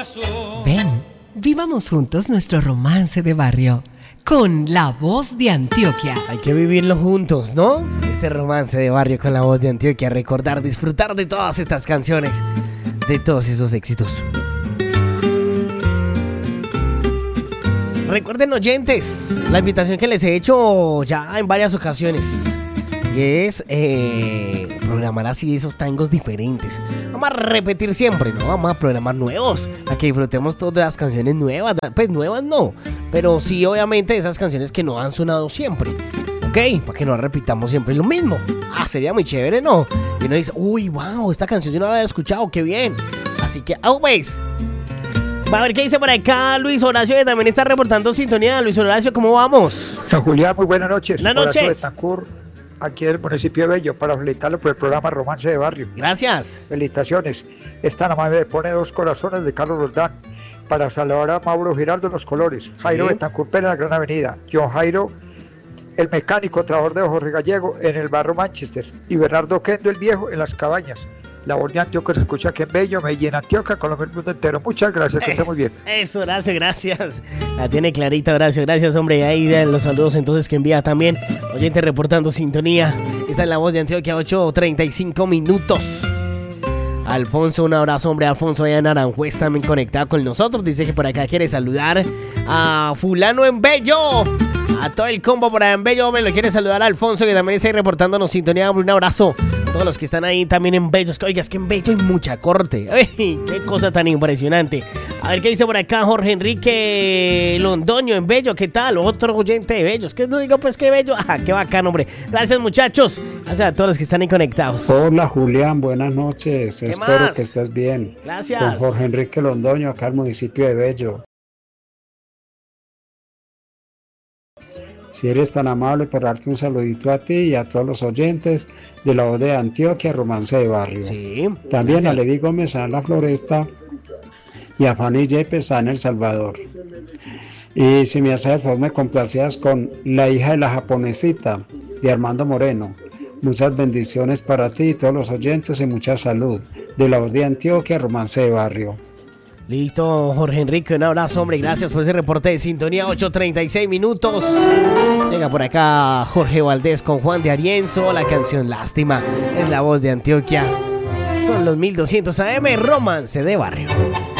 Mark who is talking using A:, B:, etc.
A: corazón.
B: Ven, vivamos juntos nuestro romance de barrio con La Voz de Antioquia.
C: Hay que vivirlo juntos, ¿no? Este romance de barrio con La Voz de Antioquia. Recordar, disfrutar de todas estas canciones, de todos esos éxitos. Recuerden, oyentes, la invitación que les he hecho ya en varias ocasiones. Y es programar así esos tangos diferentes. Vamos a repetir siempre, ¿no? Vamos a programar nuevos, a que disfrutemos todas las canciones nuevas. Pues nuevas no, pero sí obviamente esas canciones que no han sonado siempre. Ok, para que no repitamos siempre lo mismo. Sería muy chévere, ¿no? Y uno dice, uy, wow, esta canción yo no la había escuchado, qué bien. Así que, always. Va a ver qué dice por acá Luis Horacio, que también está reportando sintonía. Luis Horacio, ¿cómo vamos?
D: Don Julián, muy buenas noches.
C: Buenas noches.
D: Horacio Betancourt, aquí en el municipio de Bello, para felicitarlo por el programa Romance de Barrio.
C: Gracias.
D: Felicitaciones. Esta nada más me pone 2 corazones de Carlos Roldán para saludar a Mauro Giraldo en Los Colores, Jairo Betancourt Pérez en la Gran Avenida, John Jairo, el mecánico, trabajador de Jorge Gallego en el barrio Manchester, y Bernardo Quendo el Viejo en Las Cabañas. La Voz de Antioquia se escucha aquí en Bello, Medellín, Antioquia, Colombia, el mundo entero. Muchas gracias, que esté muy bien.
C: Eso, Horacio, gracias. La tiene clarita, Horacio, gracias, hombre. Y ahí de los saludos entonces que envía también. Oyente reportando sintonía. Está en La Voz de Antioquia, 8:35 minutos. Alfonso, un abrazo, hombre. Alfonso allá en Aranjuez también conectado con nosotros. Dice que por acá quiere saludar a fulano en Bello. A todo el combo por allá en Bello, hombre. Lo quiere saludar a Alfonso, que también está ahí reportándonos sintonía. Hombre, un abrazo a todos los que están ahí también en Bello. Oiga, es que en Bello hay mucha corte. Ay, qué cosa tan impresionante. A ver qué dice por acá Jorge Enrique Londoño en Bello. ¿Qué tal? Otro oyente de Bello. Es que no digo pues que Bello. Qué bacán, hombre. Gracias, muchachos. Gracias a todos los que están ahí conectados.
E: Hola, Julián. Buenas noches. Espero que estés bien.
C: Gracias.
E: Con Jorge Enrique Londoño, acá al municipio de Bello. Si eres tan amable por darte un saludito a ti y a todos los oyentes de La Voz de Antioquia, Romance de Barrio.
C: Sí,
E: también
C: gracias.
E: A Lady Gómez en La Floresta y a Fanny Yepes en El Salvador. Y si me haces el favor, me complacías con La hija de la japonesita de Armando Moreno. Muchas bendiciones para ti y todos los oyentes y mucha salud. De La Voz de Antioquia, Romance de Barrio.
C: Listo, Jorge Enrique, un abrazo, hombre. Gracias por ese reporte de sintonía. 8:36 minutos. Llega por acá Jorge Valdés con Juan de Arienzo. La canción Lástima es La Voz de Antioquia. Son los 1200 AM, Romance de Barrio.